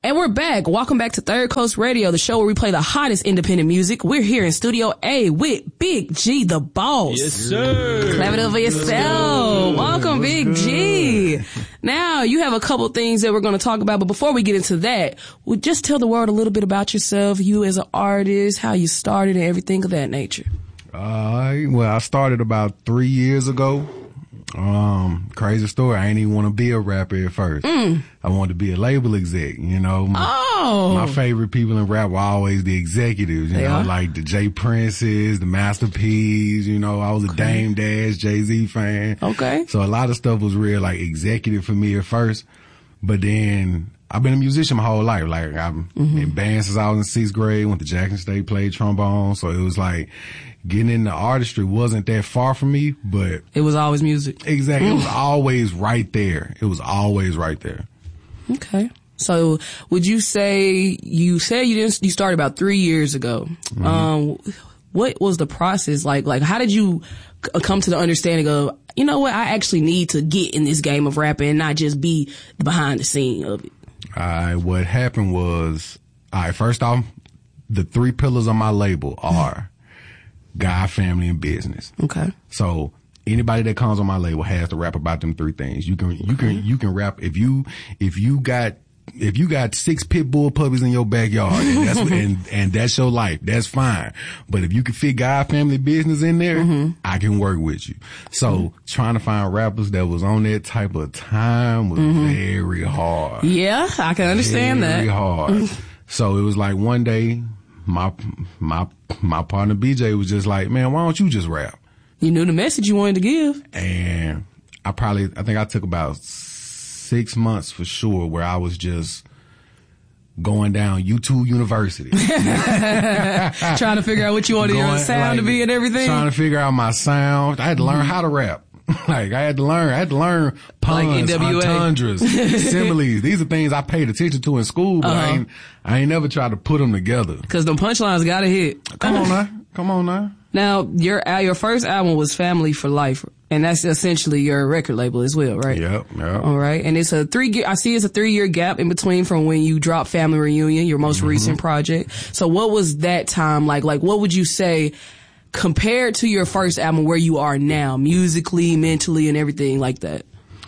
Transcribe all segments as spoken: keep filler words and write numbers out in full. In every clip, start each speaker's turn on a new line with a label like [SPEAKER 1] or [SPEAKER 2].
[SPEAKER 1] And we're back. Welcome back to Third Coast Radio, the show where we play the hottest independent music. We're here in Studio A with Big G, the boss.
[SPEAKER 2] Yes, sir.
[SPEAKER 1] Clap it up for yourself. Welcome, Big
[SPEAKER 3] What's
[SPEAKER 1] G. Now, you have a couple things that we're going to talk about, but before we get into that, we'll just tell the world a little bit about yourself, you as an artist, how you started, and everything of that nature.
[SPEAKER 3] Uh, well, I started about three years ago. Um, crazy story. I didn't even want to be a rapper at first. Mm. I wanted to be a label exec, you know. My,
[SPEAKER 1] oh.
[SPEAKER 3] my favorite people in rap were always the executives, you
[SPEAKER 1] they
[SPEAKER 3] know,
[SPEAKER 1] are?
[SPEAKER 3] like the J Princes, the Master P's, you know, I was a
[SPEAKER 1] Okay.
[SPEAKER 3] Dame Dash, Jay-Z fan.
[SPEAKER 1] Okay.
[SPEAKER 3] So a lot of stuff was real like executive for me at first, but then I've been a musician my whole life. Like I'm mm-hmm. in band since I was in sixth grade, went to Jackson State, played trombone. So it was like getting into artistry wasn't that far from me, but
[SPEAKER 1] it was always music.
[SPEAKER 3] Exactly. It was always right there. It was always right there.
[SPEAKER 1] Okay. So would you say, you said you didn't, you started about three years ago. Mm-hmm. Um, what was the process like? Like, how did you c- come to the understanding of, you know what, I actually need to get in this game of rapping and not just be behind the scene of it?
[SPEAKER 3] All right. What happened was, all right, first off, the three pillars of my label are God, family, and business.
[SPEAKER 1] Okay.
[SPEAKER 3] So anybody that comes on my label has to rap about them three things. You can, you can, you can rap if you, if you got, if you got six pit bull puppies in your backyard and that's, and, and that's your life, that's fine. But if you can fit God, family, business in there, mm-hmm. I can work with you. So mm-hmm. trying to find rappers that was on that type of time was mm-hmm. very hard.
[SPEAKER 1] Yeah, I can understand
[SPEAKER 3] very
[SPEAKER 1] that.
[SPEAKER 3] Very hard. So it was like one day, my, my, my partner B J was just like, man, why don't you just rap?
[SPEAKER 1] You knew the message you wanted to give.
[SPEAKER 3] And I probably, I think I took about six months for sure where I was just going down YouTube University.
[SPEAKER 1] Trying to figure out what you wanted going, your sound like, to be and everything.
[SPEAKER 3] Trying to figure out my sound. I had to learn mm-hmm. how to rap. Like I had to learn, I had to learn puns, like entendres, similes. These are things I paid attention to in school, but uh-huh. I ain't, I ain't never tried to put them together.
[SPEAKER 1] Cause the punchlines gotta hit.
[SPEAKER 3] Come on now. Come on now.
[SPEAKER 1] Now, your, your first album was Family for Life, and that's essentially your record label as well, right?
[SPEAKER 3] Yep, yep.
[SPEAKER 1] All right. And it's a three, I see it's a three year gap in between from when you dropped Family Reunion, your most mm-hmm. recent project. So what was that time like? Like, what would you say compared to your first album where you are now, musically, mentally, and everything like that?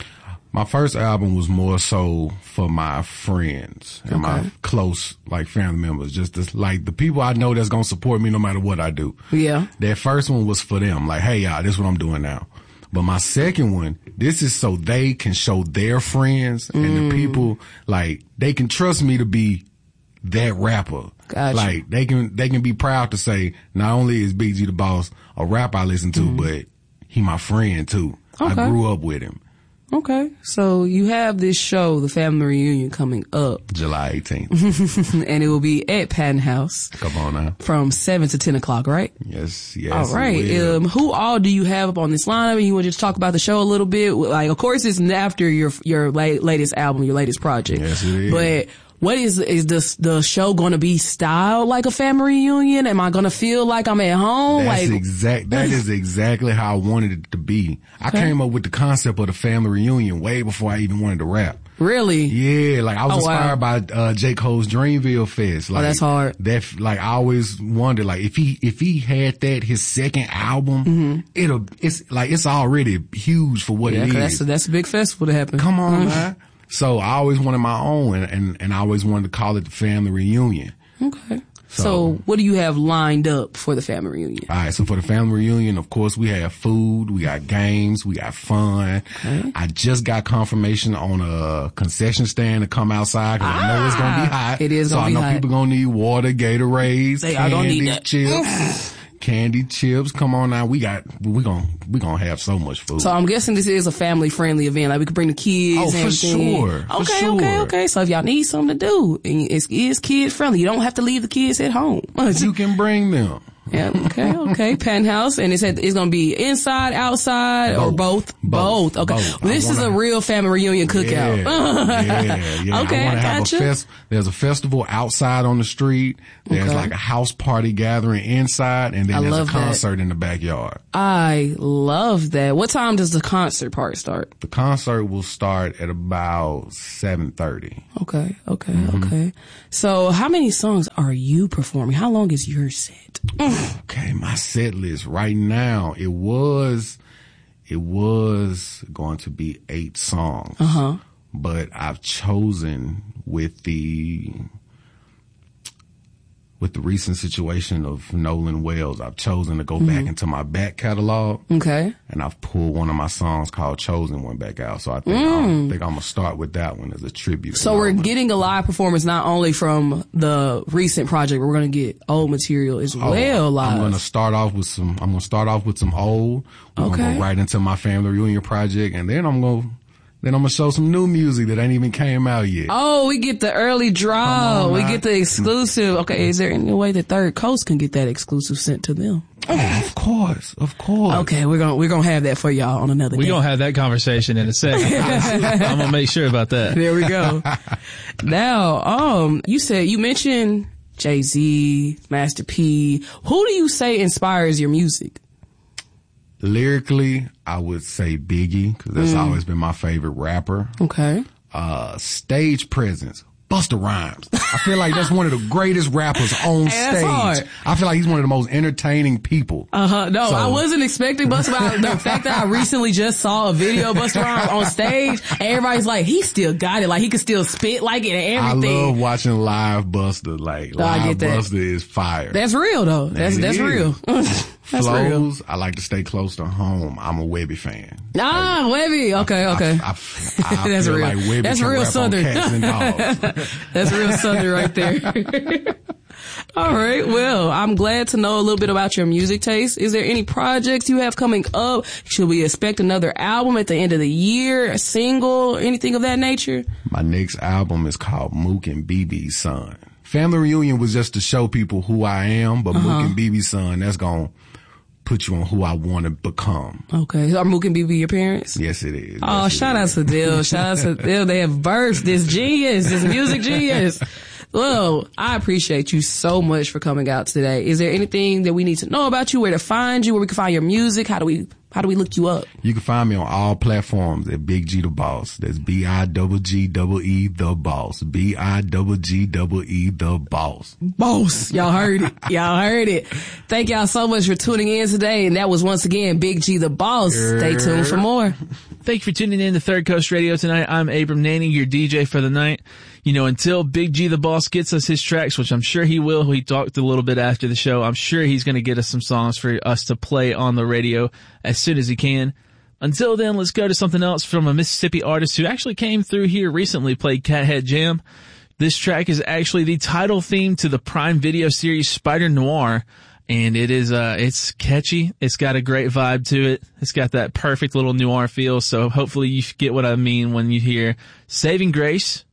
[SPEAKER 3] My first album was more so for my friends and okay. my close, like, family members. Just this, like the people I know that's gonna support me no matter what I do.
[SPEAKER 1] Yeah.
[SPEAKER 3] That first one was for them. Like, hey, y'all, this is what I'm doing now. But my second one, this is so they can show their friends and mm. the people, like, they can trust me to be that rapper.
[SPEAKER 1] Gotcha.
[SPEAKER 3] Like, they can, they can be proud to say, not only is Big G the boss a rapper I listen to, mm. but he my friend too.
[SPEAKER 1] Okay.
[SPEAKER 3] I grew up with him.
[SPEAKER 1] Okay. So you have this show, The Family Reunion, coming up.
[SPEAKER 3] July eighteenth.
[SPEAKER 1] And it will be at Patton House.
[SPEAKER 3] Come on now.
[SPEAKER 1] From seven to ten o'clock, right?
[SPEAKER 3] Yes, yes.
[SPEAKER 1] All right. Um, who all do you have up on this lineup? You want to just talk about the show a little bit? Like, of course, it's after your, your la- latest album, your latest project.
[SPEAKER 3] Yes, it is.
[SPEAKER 1] But what is, is this, the show going to be styled like a family reunion? Am I going to feel like I'm at home?
[SPEAKER 3] That's
[SPEAKER 1] like,
[SPEAKER 3] exact, that is exactly how I wanted it to be. I okay. came up with the concept of the family reunion way before I even wanted to rap.
[SPEAKER 1] Really?
[SPEAKER 3] Yeah, like I was
[SPEAKER 1] oh,
[SPEAKER 3] inspired
[SPEAKER 1] wow.
[SPEAKER 3] by, uh, J. Cole's Dreamville Fest. Like,
[SPEAKER 1] oh, that's hard.
[SPEAKER 3] That, like, I always wondered, like, if he, if he had that, his second album, mm-hmm. it'll, it's like, it's already huge for what
[SPEAKER 1] yeah,
[SPEAKER 3] it is.
[SPEAKER 1] That's a, that's a big festival to happen.
[SPEAKER 3] Come on, man. So I always wanted my own, and, and, and I always wanted to call it the family reunion.
[SPEAKER 1] Okay. So, so what do you have lined up for the family reunion?
[SPEAKER 3] All right. So for the family reunion, of course, we have food, we got games, we got fun. Okay. I just got confirmation on a concession stand to come outside because ah, I know it's gonna be hot.
[SPEAKER 1] It is gonna be hot.
[SPEAKER 3] So I know people gonna need water, Gatorades,
[SPEAKER 1] they
[SPEAKER 3] candy,
[SPEAKER 1] are gonna need that.
[SPEAKER 3] chips. Candy, chips, come on now. We got, we gonna, we gonna have so much food.
[SPEAKER 1] So I'm guessing this is a family friendly event. Like we could bring the kids.
[SPEAKER 3] Oh,
[SPEAKER 1] and
[SPEAKER 3] for
[SPEAKER 1] everything.
[SPEAKER 3] sure.
[SPEAKER 1] Okay,
[SPEAKER 3] for sure.
[SPEAKER 1] okay, okay. So if y'all need something to do, and it's, it's kid friendly. You don't have to leave the kids at home.
[SPEAKER 3] You can bring them.
[SPEAKER 1] Yeah, okay, okay. Penthouse, and it said it's gonna be inside, outside, both. or both?
[SPEAKER 3] Both.
[SPEAKER 1] Both. Okay.
[SPEAKER 3] Both.
[SPEAKER 1] Well, this
[SPEAKER 3] wanna,
[SPEAKER 1] is a real family reunion cookout.
[SPEAKER 3] Yeah, yeah, yeah.
[SPEAKER 1] Okay,
[SPEAKER 3] I, I have
[SPEAKER 1] gotcha.
[SPEAKER 3] a fest, there's a festival outside on the street. There's
[SPEAKER 1] okay.
[SPEAKER 3] like a house party gathering inside, and then
[SPEAKER 1] I
[SPEAKER 3] there's
[SPEAKER 1] love
[SPEAKER 3] a concert
[SPEAKER 1] that.
[SPEAKER 3] in the backyard.
[SPEAKER 1] I love that. What time does the concert part start?
[SPEAKER 3] The concert will start at about seven thirty.
[SPEAKER 1] Okay, okay, mm-hmm. okay. So how many songs are you performing? How long is your set?
[SPEAKER 3] Okay, my set list right now, it was, it was going to be eight songs.
[SPEAKER 1] Uh-huh.
[SPEAKER 3] But I've chosen with the, with the recent situation of Nolan Wells, I've chosen to go mm-hmm. back into my back catalog.
[SPEAKER 1] Okay.
[SPEAKER 3] And I've pulled one of my songs called Chosen one back out. So I think,
[SPEAKER 1] mm.
[SPEAKER 3] I'm, think I'm going to start with that one as a tribute.
[SPEAKER 1] So we're getting a live performance not only from the recent project, but we're going to get old material as
[SPEAKER 3] oh,
[SPEAKER 1] well live.
[SPEAKER 3] I'm going to start off with some, I'm going to start off with some old. We're
[SPEAKER 1] okay.
[SPEAKER 3] going to go right into my family reunion project. And then I'm going to, Then I'm going to show some new music that ain't even came out yet.
[SPEAKER 1] Oh, we get the early draw. We get the exclusive. Okay, is there any way the Third Coast can get that exclusive sent to them?
[SPEAKER 3] Oh, of course, of course.
[SPEAKER 1] Okay, we're going to we're going to have that for y'all on another
[SPEAKER 2] we're
[SPEAKER 1] day.
[SPEAKER 2] We're going to have that conversation in a second. I'm going to make sure about that.
[SPEAKER 1] There we go. Now, um, you said, you mentioned Jay-Z, Master P. Who do you say inspires your music?
[SPEAKER 3] Lyrically, I would say Biggie, because that's mm. always been my favorite rapper.
[SPEAKER 1] Okay.
[SPEAKER 3] Uh, stage presence, Busta Rhymes. I feel like that's one of the greatest rappers on
[SPEAKER 1] hey,
[SPEAKER 3] stage.
[SPEAKER 1] That's hard.
[SPEAKER 3] I feel like he's one of the most entertaining people.
[SPEAKER 1] Uh-huh. No,
[SPEAKER 3] so,
[SPEAKER 1] I wasn't expecting Busta Rhymes. The fact that I recently just saw a video of Busta Rhymes on stage, and everybody's like, he still got it. Like, he could still spit like it and everything.
[SPEAKER 3] I love watching live Busta. Like,
[SPEAKER 1] no,
[SPEAKER 3] live Busta is fire.
[SPEAKER 1] That's real, though. That's, that's
[SPEAKER 3] is.
[SPEAKER 1] real. That's
[SPEAKER 3] Flows,
[SPEAKER 1] real.
[SPEAKER 3] I like to stay close to home. I'm a Webby fan.
[SPEAKER 1] Ah, like, Webby. Okay, okay.
[SPEAKER 3] I, I, I, I
[SPEAKER 1] that's
[SPEAKER 3] feel
[SPEAKER 1] real.
[SPEAKER 3] like Webby
[SPEAKER 1] that's
[SPEAKER 3] can
[SPEAKER 1] real
[SPEAKER 3] rap
[SPEAKER 1] Southern.
[SPEAKER 3] on cats and dogs.
[SPEAKER 1] That's real Southern right there. All right. Well, I'm glad to know a little bit about your music taste. Is there any projects you have coming up? Should we expect another album at the end of the year? A single? Anything of that nature?
[SPEAKER 3] My next album is called Mook and B B's Son. Family Reunion was just to show people who I am, but uh-huh. Mook and B B's Son, that's going put you on who I want to become.
[SPEAKER 1] Okay. Are Mook and B B your parents?
[SPEAKER 3] Yes, it is.
[SPEAKER 1] Oh,
[SPEAKER 3] yes,
[SPEAKER 1] shout out to Dill. Shout out to Dill. They have birthed this genius, this music genius. Well, I appreciate you so much for coming out today. Is there anything that we need to know about you, where to find you, where we can find your music? How do we, how do we look you up?
[SPEAKER 3] You can find me on all platforms at Big G the Boss. That's B I double G double E the Boss. B I double G double E the Boss.
[SPEAKER 1] Boss. Y'all heard it. Y'all heard it. Thank y'all so much for tuning in today. And that was once again Big G the Boss. Stay tuned for more.
[SPEAKER 2] Thank you for tuning in to Third Coast Radio tonight. I'm Abram Nanning, your D J for the night. You know, until Big G the Boss gets us his tracks, which I'm sure he will. He talked a little bit after the show. I'm sure he's going to get us some songs for us to play on the radio as soon as he can. Until then, let's go to something else from a Mississippi artist who actually came through here recently, played Cathead Jam. This track is actually the title theme to the Prime Video series Spider Noir. And it is, uh, it's catchy. It's got a great vibe to it. It's got that perfect little noir feel. So hopefully you get what I mean when you hear Saving Grace